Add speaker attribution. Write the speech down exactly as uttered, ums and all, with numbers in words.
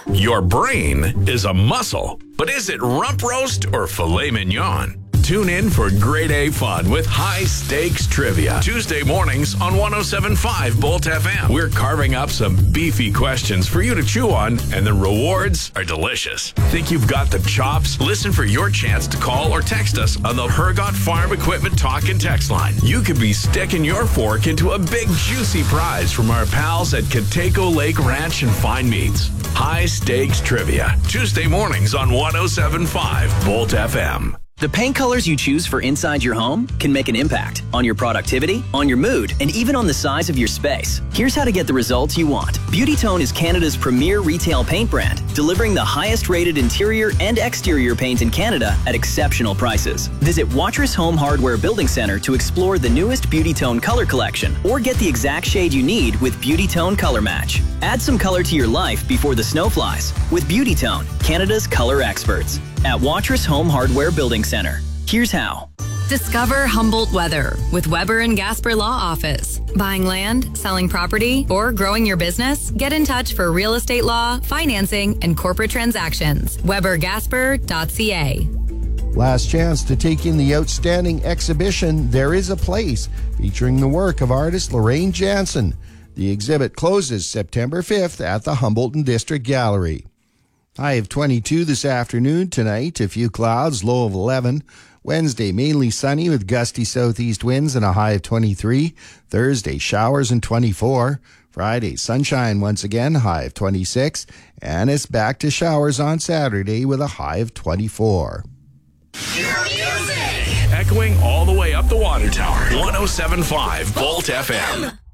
Speaker 1: Your brain is a muscle, but is it rump roast or filet mignon? Tune in for grade A fun with high stakes trivia. Tuesday mornings on one oh seven point five Bolt F M. We're carving up some beefy questions for you to chew on, and the rewards are delicious. Think you've got the chops? Listen for your chance to call or text us on the Hergot Farm Equipment Talk and Text line. You could be sticking your fork into a big juicy prize from our pals at Cateco Lake Ranch and Fine Meats. High stakes trivia. Tuesday mornings on one oh seven point five Bolt F M.
Speaker 2: The paint colors you choose for inside your home can make an impact on your productivity, on your mood, and even on the size of your space. Here's how to get the results you want. Beauty Tone is Canada's premier retail paint brand, delivering the highest rated interior and exterior paint in Canada at exceptional prices. Visit Watrous Home Hardware Building Center to explore the newest Beauty Tone color collection, or get the exact shade you need with Beauty Tone Color Match. Add some color to your life before the snow flies with Beauty Tone, Canada's color experts. At Watrous Home Hardware Building Center. Here's how.
Speaker 3: Discover Humboldt Weather with Weber and Gasper Law Office. Buying land, selling property, or growing your business? Get in touch for real estate law, financing, and corporate transactions. Weber Gasper dot C A.
Speaker 4: Last chance to take in the outstanding exhibition, There Is a Place, featuring the work of artist Lorraine Jansen. The exhibit closes September fifth at the Humboldt District Gallery. High of twenty-two this afternoon. Tonight, a few clouds, low of eleven. Wednesday, mainly sunny with gusty southeast winds and a high of twenty-three. Thursday, showers and twenty-four. Friday, sunshine once again, high of twenty-six. And it's back to showers on Saturday with a high of twenty-four.
Speaker 1: Your music! Echoing all the way up the water tower. one oh seven point five Bolt F M.